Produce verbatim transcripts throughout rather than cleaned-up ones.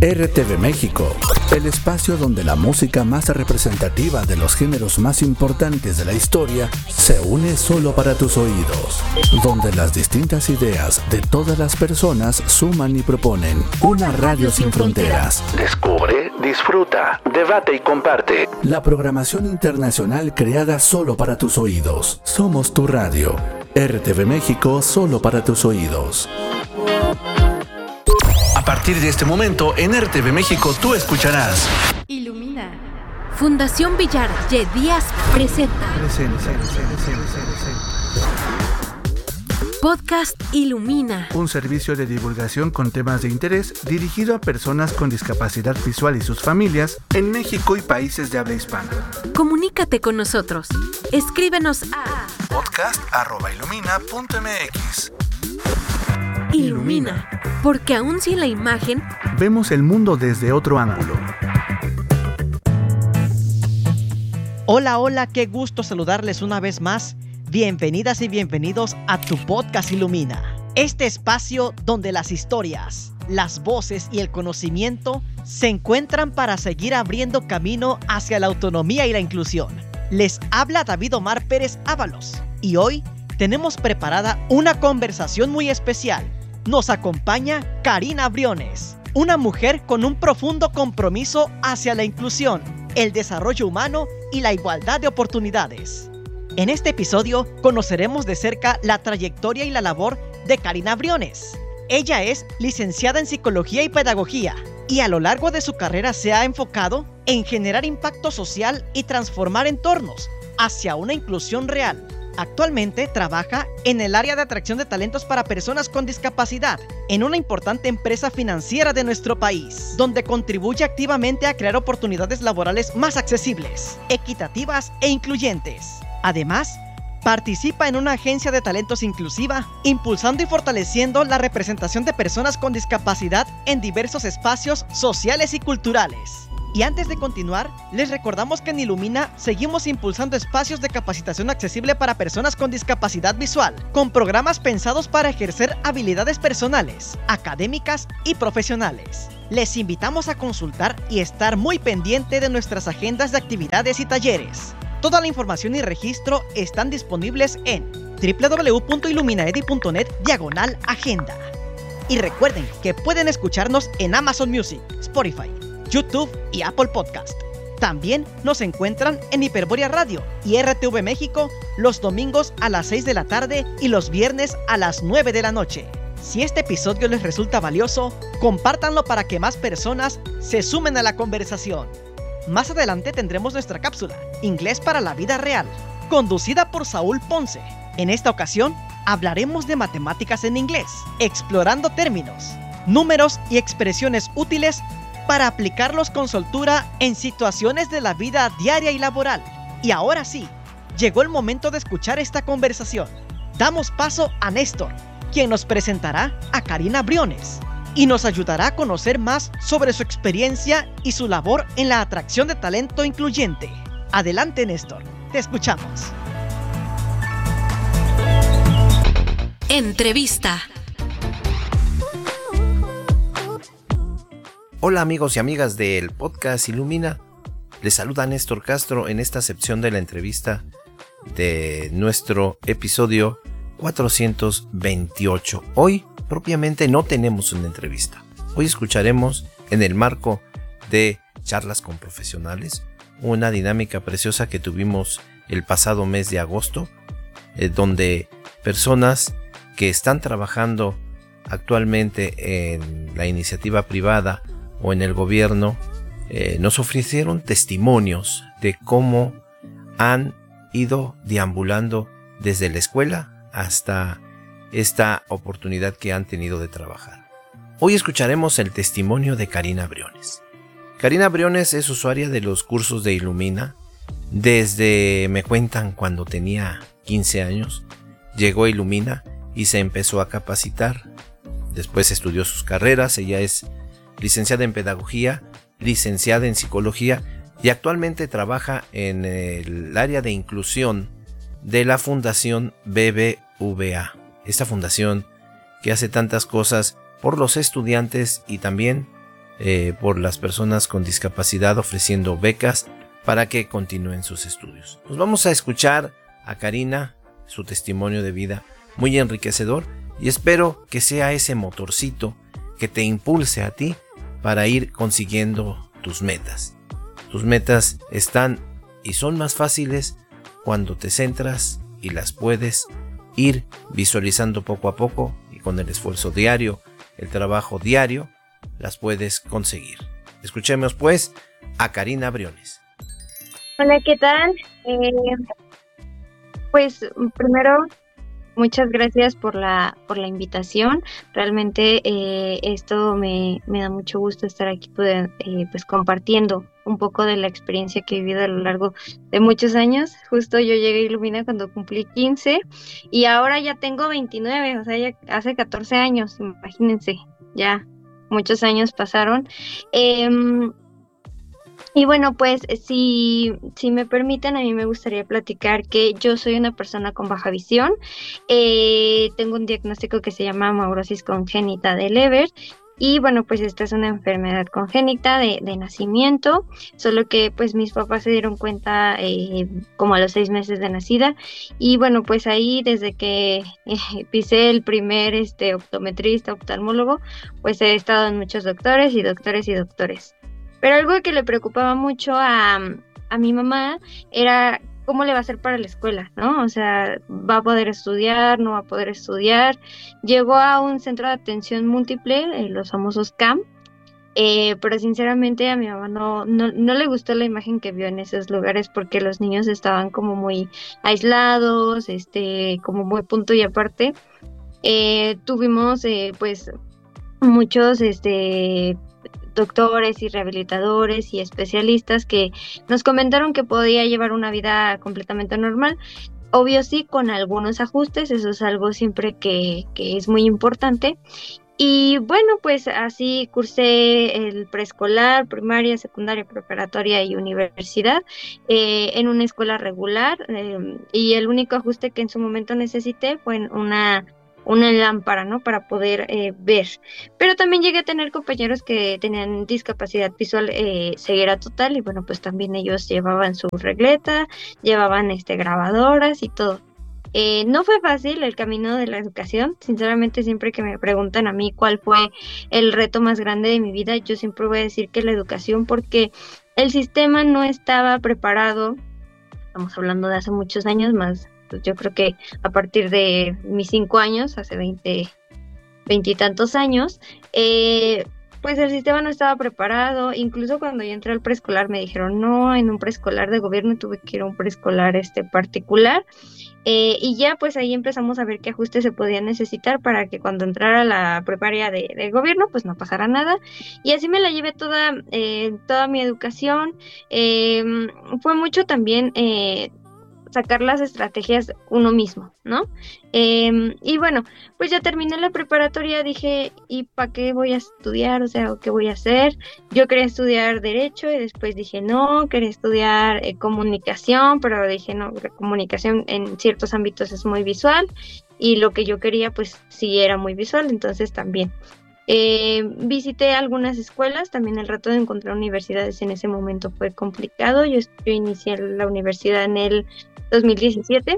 R T V México, el espacio donde la música más representativa de los géneros más importantes de la historia se une solo para tus oídos, donde las distintas ideas de todas las personas suman y proponen una radio sin fronteras. Descubre, disfruta, debate y comparte. La programación internacional creada solo para tus oídos. Somos tu radio. R T V México, solo para tus oídos. A partir de este momento, en R T V México tú escucharás Ilumina. Fundación Villar Ye Díaz presenta Presente, presente, presente, presente. Podcast Ilumina, Un servicio de divulgación con temas de interés dirigido a personas con discapacidad visual y sus familias en México y países de habla hispana. Comunícate con nosotros. Escríbenos a podcast arroba ilumina punto m x. Ilumina, porque aún sin la imagen, Vemos el mundo desde otro ángulo. Hola, hola, qué gusto saludarles una vez más. Bienvenidas y bienvenidos a tu podcast Ilumina. Este espacio donde las historias, las voces y el conocimiento se encuentran para seguir abriendo camino hacia la autonomía y la inclusión. Les habla David Omar Pérez Ábalos y hoy tenemos preparada una conversación muy especial. Nos acompaña Karina Briones, una mujer con un profundo compromiso hacia la inclusión, el desarrollo humano y la igualdad de oportunidades. En este episodio conoceremos de cerca la trayectoria y la labor de Karina Briones. Ella es licenciada en Psicología y Pedagogía y a lo largo de su carrera se ha enfocado en generar impacto social y transformar entornos hacia una inclusión real. Actualmente trabaja en el área de atracción de talentos para personas con discapacidad en una importante empresa financiera de nuestro país, donde contribuye activamente a crear oportunidades laborales más accesibles, equitativas e incluyentes. Además, participa en una agencia de talentos inclusiva, impulsando y fortaleciendo la representación de personas con discapacidad en diversos espacios sociales y culturales. Y antes de continuar, les recordamos que en Ilumina seguimos impulsando espacios de capacitación accesible para personas con discapacidad visual, con programas pensados para ejercer habilidades personales, académicas y profesionales. Les invitamos a consultar y estar muy pendiente de nuestras agendas de actividades y talleres. Toda la información y registro están disponibles en w w w punto iluminaedi punto net diagonal agenda. Y recuerden que pueden escucharnos en Amazon Music, Spotify, YouTube y Apple Podcast. También nos encuentran en Hiperborea Radio y R T V México los domingos a las seis de la tarde y los viernes a las nueve de la noche. Si este episodio les resulta valioso, compártanlo para que más personas se sumen a la conversación. Más adelante tendremos nuestra cápsula, Inglés para la Vida Real, conducida por Saúl Ponce. En esta ocasión, hablaremos de matemáticas en inglés, explorando términos, números y expresiones útiles para aplicarlos con soltura en situaciones de la vida diaria y laboral. Y ahora sí, llegó el momento de escuchar esta conversación. Damos paso a Néstor, quien nos presentará a Karina Briones y nos ayudará a conocer más sobre su experiencia y su labor en la atracción de talento incluyente. Adelante, Néstor, te escuchamos. entrevista. Hola amigos y amigas del podcast Ilumina, les saluda Néstor Castro en esta sección de la entrevista de nuestro episodio cuatrocientos veintiocho. Hoy propiamente no tenemos una entrevista. Hoy escucharemos en el marco de charlas con profesionales, una dinámica preciosa que tuvimos el pasado mes de agosto, eh, donde personas que están trabajando actualmente en la iniciativa privada o en el gobierno eh, nos ofrecieron testimonios de cómo han ido deambulando desde la escuela hasta esta oportunidad que han tenido de trabajar. Hoy escucharemos el testimonio de Karina Briones. Karina Briones es usuaria de los cursos de Ilumina. Desde, me cuentan, cuando tenía quince años, llegó a Ilumina y se empezó a capacitar. Después estudió sus carreras. Ella es licenciada en Pedagogía, licenciada en Psicología y actualmente trabaja en el área de inclusión de la Fundación B B V A. Esta fundación que hace tantas cosas por los estudiantes y también eh, por las personas con discapacidad, ofreciendo becas para que continúen sus estudios. Nos vamos a escuchar a Karina, su testimonio de vida muy enriquecedor, y espero que sea ese motorcito que te impulse a ti para ir consiguiendo tus metas. Tus metas están y son más fáciles cuando te centras y las puedes ir visualizando poco a poco, y con el esfuerzo diario, el trabajo diario, las puedes conseguir. Escuchemos pues a Karina Briones. Hola, ¿qué tal? Eh, pues primero, muchas gracias por la por la invitación. Realmente eh, esto me, me da mucho gusto estar aquí pues, eh, pues compartiendo un poco de la experiencia que he vivido a lo largo de muchos años. Justo yo llegué a Ilumina cuando cumplí quince y ahora ya tengo veintinueve, o sea, ya hace catorce años, imagínense, ya muchos años pasaron. Eh, Y bueno, pues si, si me permiten, a mí me gustaría platicar que yo soy una persona con baja visión. Eh, tengo un diagnóstico que se llama amaurosis congénita de Leber. Y bueno, pues esta es una enfermedad congénita de, de nacimiento, solo que pues mis papás se dieron cuenta eh, como a los seis meses de nacida. Y bueno, pues ahí desde que eh, pisé el primer este, optometrista, oftalmólogo, pues he estado en muchos doctores y doctores y doctores. Pero algo que le preocupaba mucho a, a mi mamá era cómo le va a hacer para la escuela, ¿no? O sea, ¿va a poder estudiar? ¿No va a poder estudiar? Llegó a un centro de atención múltiple, eh, los famosos C A M, eh, pero sinceramente a mi mamá no, no, no le gustó la imagen que vio en esos lugares porque los niños estaban como muy aislados, este, como muy punto y aparte. Eh, tuvimos, eh, pues, muchos, este... doctores y rehabilitadores y especialistas que nos comentaron que podía llevar una vida completamente normal. Obvio sí, con algunos ajustes, eso es algo siempre que, que es muy importante. Y bueno, pues así cursé el preescolar, primaria, secundaria, preparatoria y universidad eh, en una escuela regular eh, y el único ajuste que en su momento necesité fue en una una lámpara, ¿no? Para poder eh, ver. Pero también llegué a tener compañeros que tenían discapacidad visual eh, ceguera total y bueno, pues también ellos llevaban su regleta, llevaban este grabadoras y todo. Eh, no fue fácil el camino de la educación. Sinceramente, siempre que me preguntan a mí cuál fue el reto más grande de mi vida, yo siempre voy a decir que la educación, porque el sistema no estaba preparado. Estamos hablando de hace muchos años más. Yo creo que a partir de mis cinco años, hace veinte, veintitantos años, eh, pues el sistema no estaba preparado. Incluso cuando yo entré al preescolar me dijeron, no, en un preescolar de gobierno, tuve que ir a un preescolar este particular. Eh, y ya pues ahí empezamos a ver qué ajustes se podían necesitar para que cuando entrara a la preparia de, de gobierno pues no pasara nada. Y así me la llevé toda, eh, toda mi educación. Eh, fue mucho también... Eh, sacar las estrategias uno mismo, ¿no? Eh, y bueno, pues ya terminé la preparatoria, dije, ¿y para qué voy a estudiar? O sea, ¿qué voy a hacer? Yo quería estudiar Derecho y después dije, no, quería estudiar eh, Comunicación, pero dije, no, la comunicación en ciertos ámbitos es muy visual y lo que yo quería, pues sí era muy visual, entonces también. Eh, visité algunas escuelas, también el reto de encontrar universidades en ese momento fue complicado. Yo, yo inicié la universidad en el dos mil diecisiete,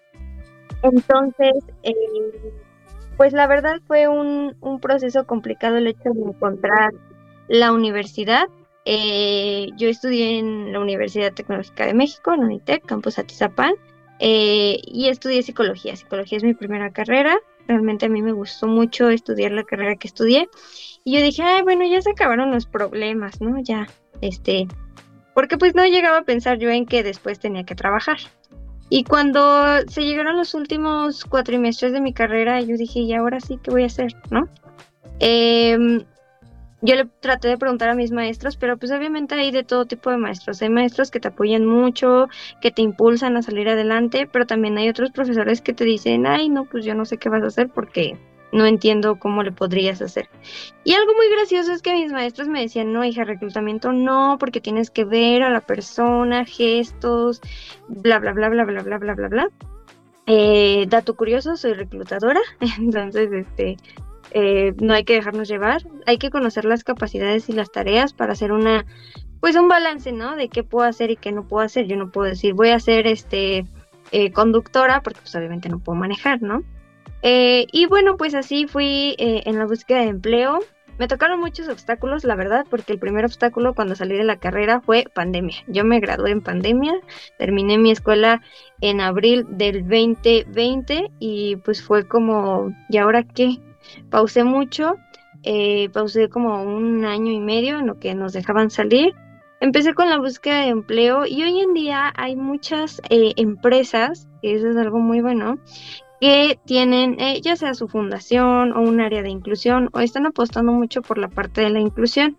entonces eh, pues la verdad fue un, un proceso complicado el hecho de encontrar la universidad. Eh, yo estudié en la Universidad Tecnológica de México, en UNITEC, Campus Atizapán, eh, y estudié psicología. Psicología es mi primera carrera. Realmente a mí me gustó mucho estudiar la carrera que estudié. Y yo dije, ay, bueno, ya se acabaron los problemas, ¿no? Ya, este... Porque pues no llegaba a pensar yo en que después tenía que trabajar. Y cuando se llegaron los últimos cuatrimestres de mi carrera, yo dije, ¿y ahora sí qué voy a hacer, no? Eh, yo le traté de preguntar a mis maestros, pero pues obviamente hay de todo tipo de maestros. Hay maestros que te apoyan mucho, que te impulsan a salir adelante, pero también hay otros profesores que te dicen, ay, no, pues yo no sé qué vas a hacer porque no entiendo cómo le podrías hacer. Y algo muy gracioso es que mis maestros me decían, no, hija, reclutamiento no, porque tienes que ver a la persona, gestos, bla, bla, bla, bla, bla, bla, bla, bla, bla. Eh, dato curioso, soy reclutadora, entonces, este... eh, no hay que dejarnos llevar, hay que conocer las capacidades y las tareas para hacer una, pues un balance, ¿no? De qué puedo hacer y qué no puedo hacer. Yo no puedo decir, voy a ser este, eh, conductora, porque pues obviamente no puedo manejar, ¿no? Eh, y bueno, pues así fui eh, en la búsqueda de empleo. Me tocaron muchos obstáculos, la verdad, porque el primer obstáculo cuando salí de la carrera fue pandemia. Yo me gradué en pandemia, terminé mi escuela en abril del veinte veinte y pues fue como, ¿y ahora qué? Pausé mucho, eh, pausé como un año y medio en lo que nos dejaban salir. Empecé con la búsqueda de empleo y hoy en día hay muchas eh, empresas, y eso es algo muy bueno, que tienen eh, ya sea su fundación o un área de inclusión o están apostando mucho por la parte de la inclusión.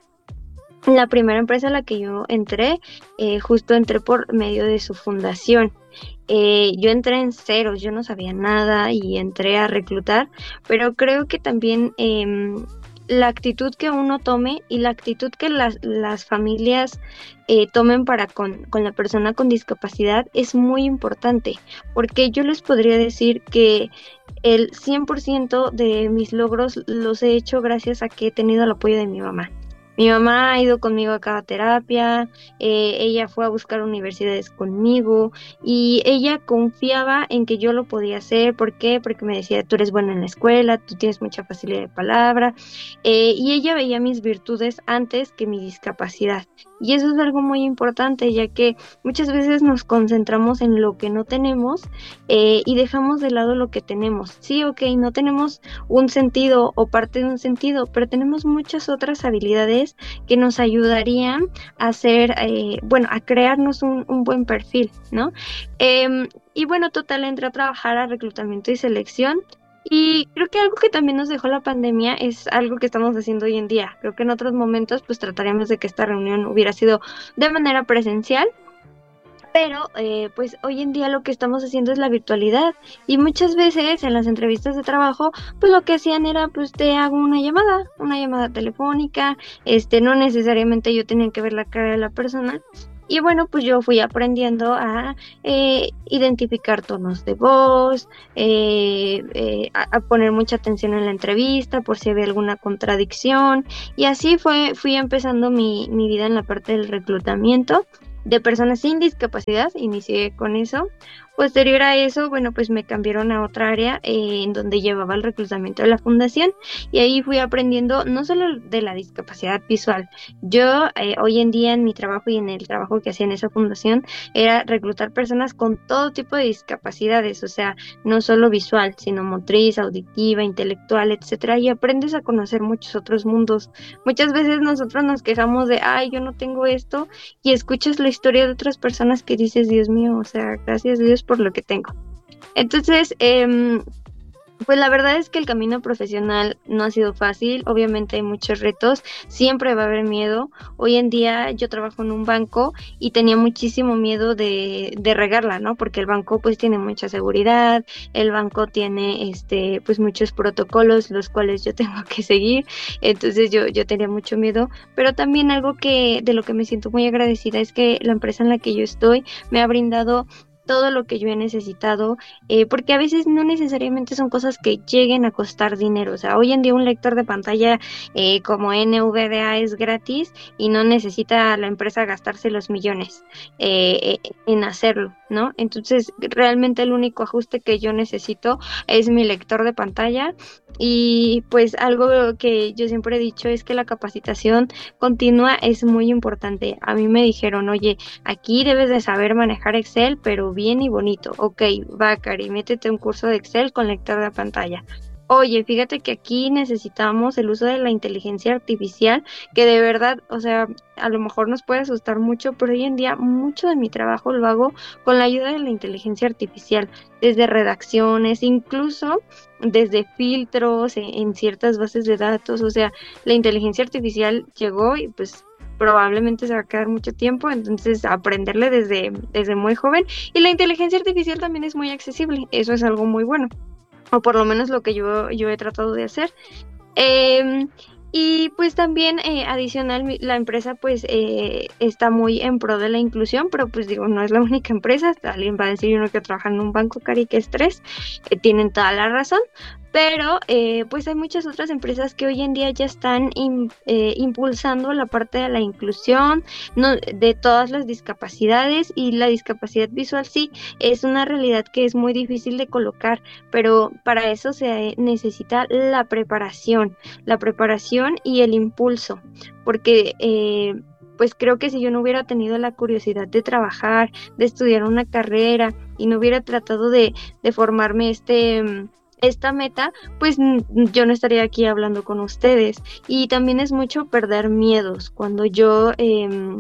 La primera empresa a la que yo entré, eh, justo entré por medio de su fundación. Eh, yo entré en ceros, yo no sabía nada y entré a reclutar, pero creo que también eh, la actitud que uno tome y la actitud que las, las familias eh, tomen para con, con la persona con discapacidad es muy importante, porque yo les podría decir que el cien por ciento de mis logros los he hecho gracias a que he tenido el apoyo de mi mamá. Mi mamá ha ido conmigo a cada terapia, eh, ella fue a buscar universidades conmigo y ella confiaba en que yo lo podía hacer. ¿Por qué? Porque me decía, tú eres buena en la escuela, tú tienes mucha facilidad de palabra, eh, y ella veía mis virtudes antes que mi discapacidad. Y eso es algo muy importante, ya que muchas veces nos concentramos en lo que no tenemos eh, y dejamos de lado lo que tenemos. Sí, ok, no tenemos un sentido o parte de un sentido, pero tenemos muchas otras habilidades que nos ayudarían a hacer, eh, bueno, a crearnos un, un buen perfil, ¿no? Eh, y bueno, total, entré a trabajar a reclutamiento y selección. Y creo que algo que también nos dejó la pandemia es algo que estamos haciendo hoy en día. Creo que en otros momentos pues trataríamos de que esta reunión hubiera sido de manera presencial, pero eh, pues hoy en día lo que estamos haciendo es la virtualidad y muchas veces en las entrevistas de trabajo pues lo que hacían era pues te hago una llamada, una llamada telefónica, este no necesariamente yo tenía que ver la cara de la persona. Y bueno, pues yo fui aprendiendo a eh, identificar tonos de voz, eh, eh, a, a poner mucha atención en la entrevista por si había alguna contradicción. Y así fue, fui empezando mi, mi vida en la parte del reclutamiento de personas sin discapacidad, inicié con eso. Posterior a eso, bueno, pues me cambiaron a otra área eh, en donde llevaba el reclutamiento de la fundación y ahí fui aprendiendo no solo de la discapacidad visual. Yo eh, hoy en día en mi trabajo y en el trabajo que hacía en esa fundación era reclutar personas con todo tipo de discapacidades, o sea, no solo visual, sino motriz, auditiva, intelectual, etcétera, y aprendes a conocer muchos otros mundos. Muchas veces nosotros nos quejamos de, ay, yo no tengo esto, y escuchas la historia de otras personas que dices, Dios mío, o sea, gracias Dios por lo que tengo. Entonces, eh, pues la verdad es que el camino profesional no ha sido fácil, obviamente hay muchos retos, siempre va a haber miedo. Hoy en día yo trabajo en un banco y tenía muchísimo miedo de, de regarla, ¿no? Porque el banco pues tiene mucha seguridad, el banco tiene este pues muchos protocolos los cuales yo tengo que seguir, entonces yo, yo tenía mucho miedo, pero también algo que de lo que me siento muy agradecida es que la empresa en la que yo estoy me ha brindado todo lo que yo he necesitado, eh, porque a veces no necesariamente son cosas que lleguen a costar dinero. O sea, hoy en día un lector de pantalla eh, como N V D A es gratis y no necesita la empresa gastarse los millones eh, en hacerlo, ¿no? Entonces, realmente el único ajuste que yo necesito es mi lector de pantalla y pues algo que yo siempre he dicho es que la capacitación continua es muy importante. A mí me dijeron, oye, aquí debes de saber manejar Excel, pero bien y bonito. Ok, va, Cari, métete un curso de Excel con lector de pantalla. Oye, fíjate que aquí necesitamos el uso de la inteligencia artificial, que de verdad, o sea, a lo mejor nos puede asustar mucho, pero hoy en día mucho de mi trabajo lo hago con la ayuda de la inteligencia artificial, desde redacciones, incluso desde filtros en, en ciertas bases de datos. O sea, la inteligencia artificial llegó y pues probablemente se va a quedar mucho tiempo, entonces aprenderle desde, desde muy joven. Y la inteligencia artificial también es muy accesible, eso es algo muy bueno, o por lo menos lo que yo, yo he tratado de hacer. Eh, y pues también eh, adicional, la empresa pues eh, está muy en pro de la inclusión, pero pues digo, no es la única empresa. Alguien va a decir, uno que trabaja en un banco, Cari, que estrés, eh, tienen toda la razón, pero eh, pues hay muchas otras empresas que hoy en día ya están in, eh, impulsando la parte de la inclusión, no, de todas las discapacidades, y la discapacidad visual sí es una realidad que es muy difícil de colocar, pero para eso se necesita la preparación, la preparación y el impulso, porque eh, pues creo que si yo no hubiera tenido la curiosidad de trabajar, de estudiar una carrera y no hubiera tratado de, de formarme este, esta meta, pues yo no estaría aquí hablando con ustedes. Y también es mucho perder miedos. Cuando yo eh,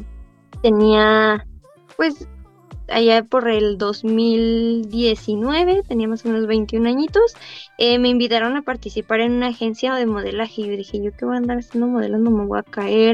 tenía, pues allá por el dos mil diecinueve, teníamos unos veintiún añitos, eh, me invitaron a participar en una agencia de modelaje, y yo dije, yo qué voy a andar haciendo modelos, no me voy a caer,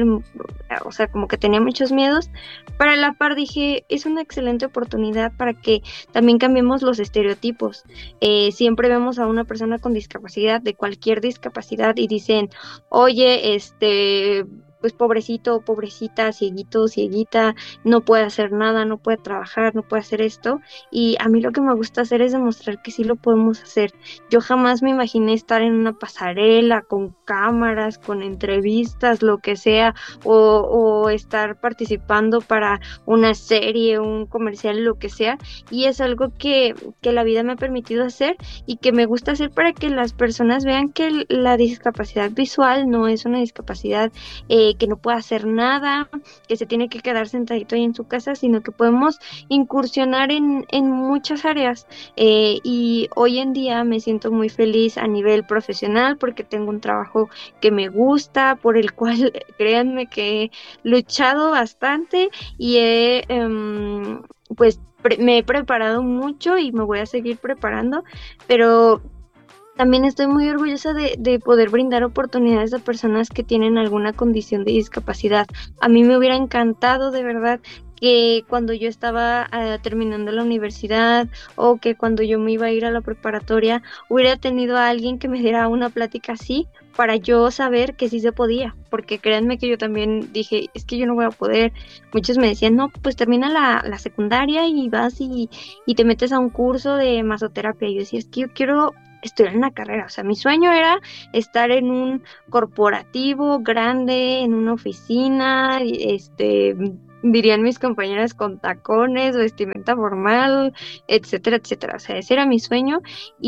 o sea, como que tenía muchos miedos, pero a la par dije, es una excelente oportunidad para que también cambiemos los estereotipos. Eh, siempre vemos a una persona con discapacidad, de cualquier discapacidad, y dicen, oye, este... pues pobrecito, pobrecita, cieguito, cieguita, no puede hacer nada, no puede trabajar, no puede hacer esto, y a mí lo que me gusta hacer es demostrar que sí lo podemos hacer. Yo jamás me imaginé estar en una pasarela con cámaras, con entrevistas, lo que sea, o, o estar participando para una serie, un comercial, lo que sea, y es algo que, que la vida me ha permitido hacer y que me gusta hacer para que las personas vean que la discapacidad visual no es una discapacidad eh, que no puede hacer nada, que se tiene que quedar sentadito ahí en su casa, sino que podemos incursionar en, en muchas áreas, eh, y hoy en día me siento muy feliz a nivel profesional porque tengo un trabajo que me gusta, por el cual créanme que he luchado bastante y he um, pues pre- me he preparado mucho y me voy a seguir preparando, pero también estoy muy orgullosa de, de poder brindar oportunidades a personas que tienen alguna condición de discapacidad. A mí me hubiera encantado de verdad que cuando yo estaba uh, terminando la universidad, o que cuando yo me iba a ir a la preparatoria hubiera tenido a alguien que me diera una plática así, para yo saber que sí se podía, porque créanme que yo también dije, es que yo no voy a poder. Muchos me decían, no, pues termina la, la secundaria y vas y, y te metes a un curso de masoterapia. Y yo decía, es que yo quiero estudiar una carrera, o sea, mi sueño era estar en un corporativo grande, en una oficina, este, dirían mis compañeras, con tacones, vestimenta formal, etcétera, etcétera. O sea, ese era mi sueño,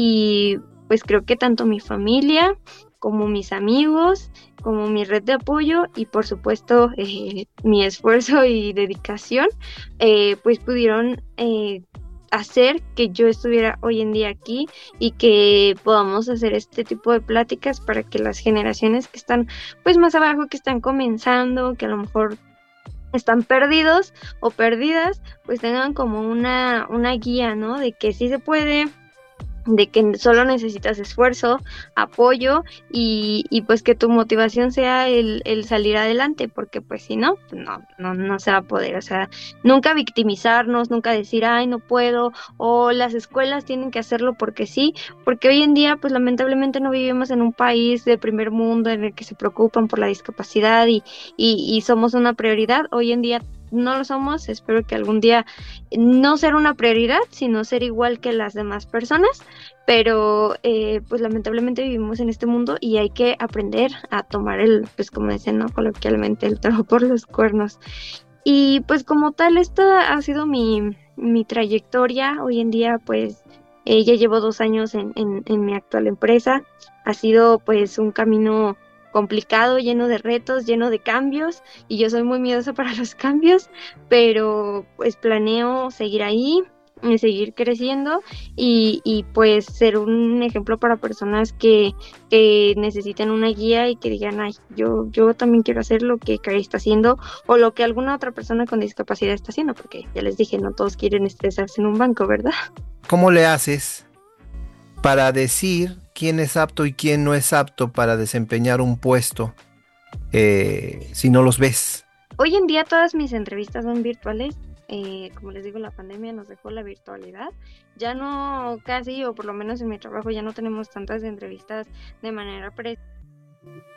y pues creo que tanto mi familia como mis amigos, como mi red de apoyo y por supuesto eh, mi esfuerzo y dedicación, eh, pues pudieron eh, hacer que yo estuviera hoy en día aquí y que podamos hacer este tipo de pláticas para que las generaciones que están pues más abajo, que están comenzando, que a lo mejor están perdidos o perdidas, pues tengan como una, una guía, ¿no? De que sí se puede, de que solo necesitas esfuerzo, apoyo y, y pues que tu motivación sea el, el salir adelante, porque pues si no, no, no, no se va a poder. O sea, nunca victimizarnos, nunca decir, ay, no puedo, o las escuelas tienen que hacerlo porque sí, porque hoy en día pues lamentablemente no vivimos en un país de primer mundo en el que se preocupan por la discapacidad y, y, y somos una prioridad. Hoy en día no lo somos, espero que algún día no ser una prioridad, sino ser igual que las demás personas, pero eh, pues lamentablemente vivimos en este mundo y hay que aprender a tomar el, pues como dicen, ¿no? Coloquialmente, el toro por los cuernos. Y pues como tal, esta ha sido mi, mi trayectoria. Hoy en día pues eh, ya llevo dos años en, en, en mi actual empresa. Ha sido pues un camino complicado, lleno de retos, lleno de cambios, y yo soy muy miedosa para los cambios, pero pues planeo seguir ahí, seguir creciendo y, y pues ser un ejemplo para personas que, que necesiten una guía y que digan, ay, yo, yo también quiero hacer lo que Cari está haciendo o lo que alguna otra persona con discapacidad está haciendo, porque ya les dije, no todos quieren estresarse en un banco, ¿verdad? ¿Cómo le haces para decir quién es apto y quién no es apto para desempeñar un puesto eh, si no los ves? Hoy en día todas mis entrevistas son virtuales. Eh, como les digo, la pandemia nos dejó la virtualidad. Ya no casi, o por lo menos en mi trabajo, ya no tenemos tantas entrevistas de manera presencial.